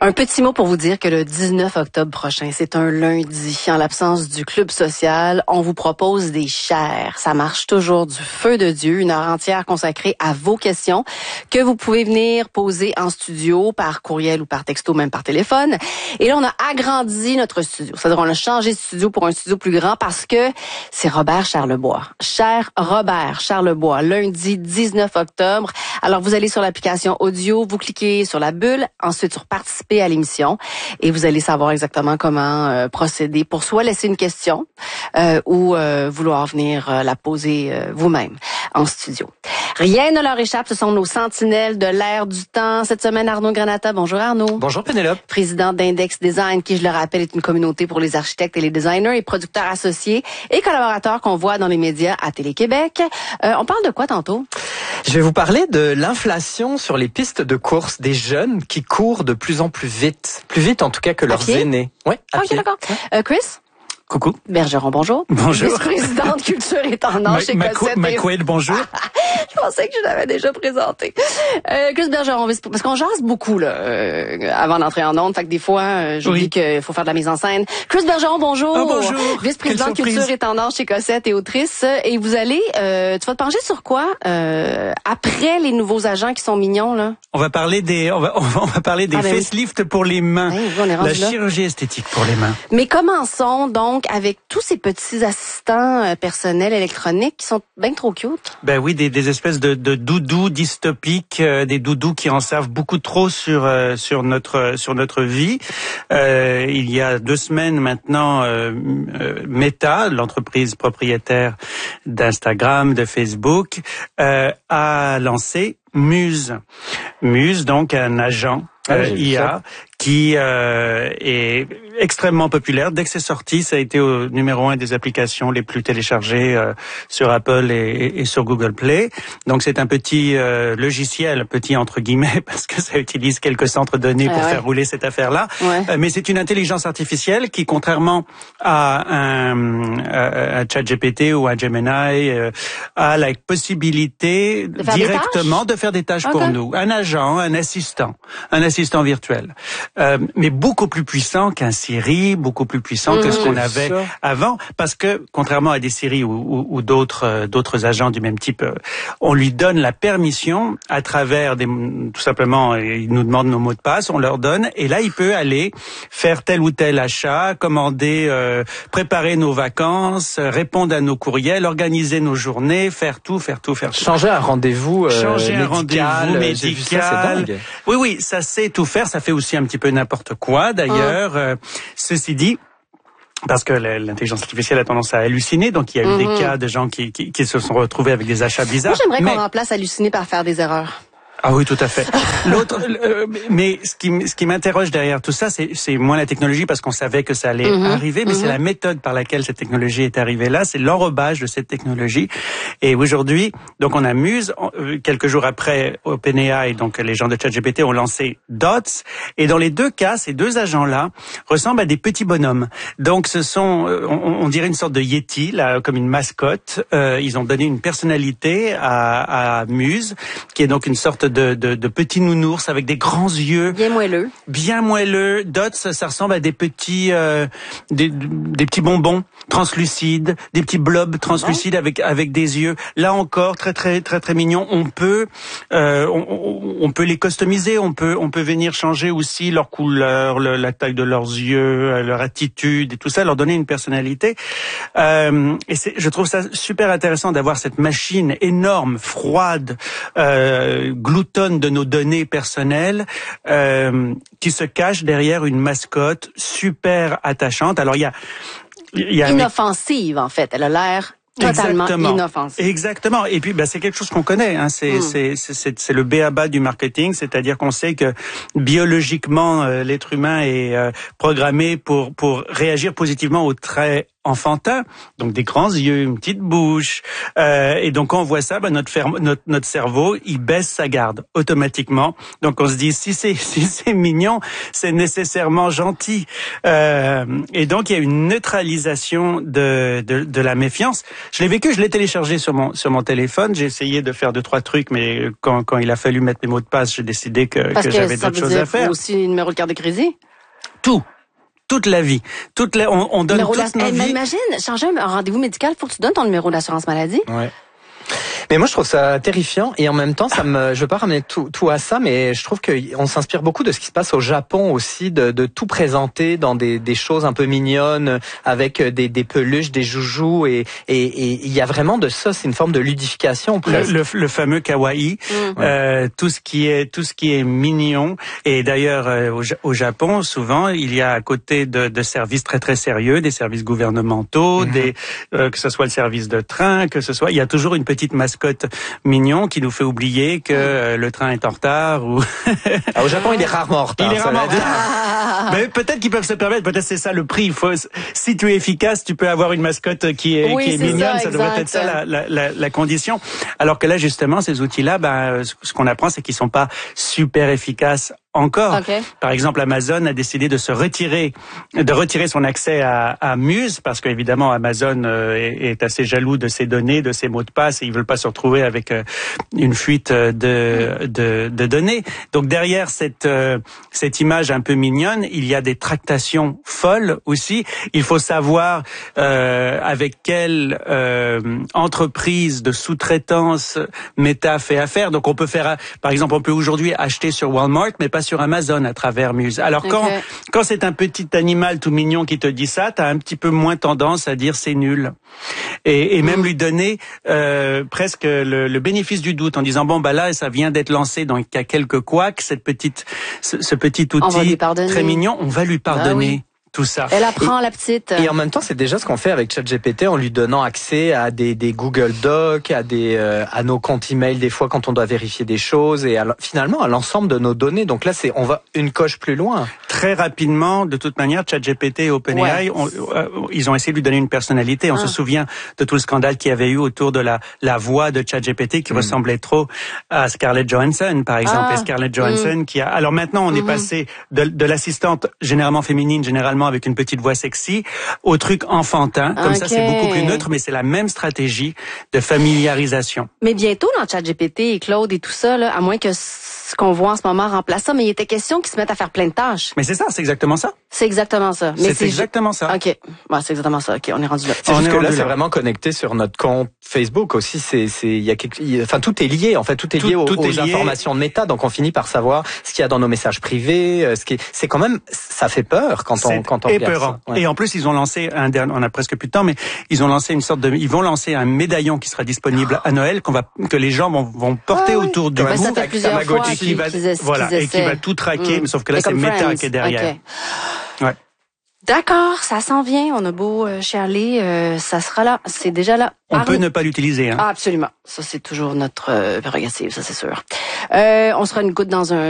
Un petit mot pour vous dire que le 19 octobre prochain, c'est un lundi. En l'absence du club social, on vous propose des chairs. Ça marche toujours du feu de Dieu, une heure entière consacrée à vos questions que vous pouvez venir poser en studio, par courriel ou par texto, même par téléphone. Et là, on a agrandi notre studio. C'est-à-dire, on a changé de studio pour un studio plus grand parce que c'est Robert Charlebois. Cher Robert Charlebois, lundi 19 octobre. Alors, vous allez sur l'application audio, vous cliquez sur la bulle, ensuite sur participer à l'émission et vous allez savoir exactement comment procéder pour soit laisser une question ou vouloir venir la poser vous-même en studio. Rien ne leur échappe, ce sont nos sentinelles de l'ère du temps. Cette semaine, Arnaud Granata. Bonjour Arnaud. Bonjour Pénélope. Président d'Index Design, qui, je le rappelle, est une communauté pour les architectes et les designers et producteurs associés et collaborateurs qu'on voit dans les médias à Télé-Québec. On parle de quoi tantôt? Je vais vous parler de l'inflation sur les pistes de course des jeunes qui courent de plus en plus vite en tout cas que leurs aînés. Ouais, à pied. D'accord. Chris? Coucou. Bergeron, bonjour. Bonjour. Vice-présidente culture et tendance chez Cossette. McQuaid, bonjour. Je pensais que je l'avais déjà présenté. Chris Bergeron, parce qu'on jase beaucoup là avant d'entrer en ondes, fait que des fois j'oublie qu'il faut faire de la mise en scène. Chris Bergeron, bonjour. Oh, bonjour. Vice-présidente culture et tendance chez Cossette et autrice. Et vous allez, tu vas te pencher sur quoi après les nouveaux agents qui sont mignons là? On va parler des facelifts pour les mains. Oui, la chirurgie esthétique pour les mains. Mais commençons donc avec tous ces petits assistants personnels électroniques qui sont bien trop cute. Ben oui, des espèces de doudous dystopiques, des doudous qui en savent beaucoup trop sur notre vie. Il y a 2 semaines maintenant, Meta, l'entreprise propriétaire d'Instagram, de Facebook, a lancé Muse. Muse, donc un agent IA qui est extrêmement populaire. Dès que c'est sorti, ça a été au numéro 1 des applications les plus téléchargées sur Apple et sur Google Play. Donc c'est un petit logiciel, petit entre guillemets, parce que ça utilise quelques centres de données pour faire rouler cette affaire-là. Ouais. Mais c'est une intelligence artificielle qui, contrairement à un ChatGPT ou à Gemini, a la possibilité directement de faire des tâches pour nous. Un agent, un assistant virtuel. Mais beaucoup plus puissant qu'un Siri, beaucoup plus puissant que ce qu'on avait avant, parce que contrairement à des Siri ou d'autres agents du même type, on lui donne la permission à travers tout simplement, il nous demande nos mots de passe, on leur donne, et là il peut aller faire tel ou tel achat, commander, préparer nos vacances, répondre à nos courriels, organiser nos journées, faire tout. Changer un rendez-vous médical. Oui, ça sait tout faire, ça fait aussi un petit peu n'importe quoi d'ailleurs. Ceci dit, parce que l'intelligence artificielle a tendance à halluciner, donc il y a eu des cas de gens qui se sont retrouvés avec des achats bizarres. Moi, j'aimerais qu'on remplace halluciner par faire des erreurs. Ah oui, tout à fait. L'autre, mais ce qui m'interroge derrière tout ça, c'est moins la technologie, parce qu'on savait que ça allait arriver, mais c'est la méthode par laquelle cette technologie est arrivée là, c'est l'enrobage de cette technologie. Et aujourd'hui, donc on amuse, quelques jours après OpenAI, donc les gens de ChatGPT ont lancé Dots, et dans les 2 cas, ces 2 agents-là ressemblent à des petits bonhommes. Donc ce sont, on dirait une sorte de Yeti, là, comme une mascotte. Ils ont donné une personnalité à Muse, qui est donc une sorte de petits nounours avec des grands yeux. Bien moelleux. Dots, ça ressemble à des petits des petits bonbons translucides, des petits blobs translucides avec des yeux. Là encore, très mignon. On peut les customiser, on peut venir changer aussi leur couleur, la taille de leurs yeux, leur attitude et tout ça, leur donner une personnalité. Et je trouve ça super intéressant d'avoir cette machine énorme, froide, gloutonne de nos données personnelles, qui se cache derrière une mascotte super attachante. Alors il y a inoffensive en fait. Elle a l'air totalement inoffensive. Exactement. Et puis, c'est quelque chose qu'on connaît. Hein. C'est le b.a.-ba du marketing, c'est-à-dire qu'on sait que biologiquement, l'être humain est programmé pour réagir positivement aux traits enfantin, donc des grands yeux, une petite bouche, et donc quand on voit ça, notre cerveau il baisse sa garde automatiquement. Donc on se dit si c'est mignon, c'est nécessairement gentil, et donc il y a une neutralisation de la méfiance. Je l'ai vécu, je l'ai téléchargé sur mon téléphone. J'ai essayé de faire 2-3 trucs, mais quand il a fallu mettre mes mots de passe, j'ai décidé que j'avais d'autres choses à faire. Aussi numéro de carte de crédit. Toute la vie. On donne toute nos vies. Imagine, changer un rendez-vous médical, faut que tu donnes ton numéro d'assurance maladie. Ouais. Mais moi, je trouve ça terrifiant et en même temps, je veux pas ramener tout à ça, mais je trouve qu'on s'inspire beaucoup de ce qui se passe au Japon aussi, de tout présenter dans des choses un peu mignonnes, avec des peluches, des joujoux et il y a vraiment de ça, c'est une forme de ludification. Le fameux kawaii, tout ce qui est mignon. Et d'ailleurs, au Japon, souvent, il y a à côté de services très très sérieux, des services gouvernementaux, que ce soit le service de train, il y a toujours une petite mascotte mignon qui nous fait oublier que le train est en retard ou au Japon il est rarement en retard. Mais peut-être qu'ils peuvent se permettre, peut-être c'est ça le prix. Si tu es efficace, tu peux avoir une mascotte qui est mignonne, ça devrait être ça la condition. Alors que là justement ces outils-là, ce qu'on apprend c'est qu'ils sont pas super efficaces encore. Okay. Par exemple, Amazon a décidé de retirer son accès à Muse parce qu'évidemment Amazon est assez jaloux de ses données, de ses mots de passe et ils veulent pas se retrouver avec une fuite de données. Donc derrière cette image un peu mignonne, il y a des tractations folles aussi. Il faut savoir avec quelle entreprise de sous-traitance Meta fait affaire. Donc on peut par exemple, on peut aujourd'hui acheter sur Walmart, mais pas sur Amazon à travers Muse. Alors quand c'est un petit animal tout mignon qui te dit ça, t'as un petit peu moins tendance à dire c'est nul. Et même lui donner presque le bénéfice du doute en disant là ça vient d'être lancé, donc il y a quelques couacs, ce petit outil très mignon, on va lui pardonner. Tout ça. Elle apprend la petite. Et en même temps, c'est déjà ce qu'on fait avec ChatGPT en lui donnant accès à des Google Docs, à nos comptes email des fois quand on doit vérifier des choses et finalement à l'ensemble de nos données. Donc là, on va une coche plus loin. Très rapidement, de toute manière, ChatGPT et OpenAI, ils ont essayé de lui donner une personnalité. On se souvient de tout le scandale qu'il y avait eu autour de la voix de ChatGPT qui ressemblait trop à Scarlett Johansson, par exemple. Et Scarlett Johansson alors maintenant, on est passé de l'assistante généralement féminine, généralement avec une petite voix sexy, au truc enfantin. Comme ça, c'est beaucoup plus neutre, mais c'est la même stratégie de familiarisation. Mais bientôt, dans ChatGPT et Claude et tout ça, là, à moins que ce qu'on voit en ce moment remplace ça, mais il était question qu'ils se mettent à faire plein de tâches. Mais c'est ça, c'est exactement ça. C'est exactement ça. Mais c'est exactement ça. OK. C'est exactement ça. OK, on est rendu là. C'est juste que là, c'est vraiment connecté sur notre compte Facebook aussi. Tout est lié. En fait, tout est lié aux informations de Meta. Donc, on finit par savoir ce qu'il y a dans nos messages privés. C'est quand même, ça fait peur quand on regarde ça. Ouais. Et en plus, ils ont lancé on a presque plus de temps, mais ils ont lancé ils vont lancer un médaillon qui sera disponible à Noël que les gens vont porter autour du cou. Ça fait plusieurs fois et qui va tout traquer, mais sauf que là, c'est Meta qui est derrière. Okay. Ouais. D'accord, ça s'en vient. On a beau chialer, ça sera là. C'est déjà là. On peut ne pas l'utiliser. Absolument. Ça, c'est toujours notre prérogative, ça c'est sûr. On sera une goutte dans un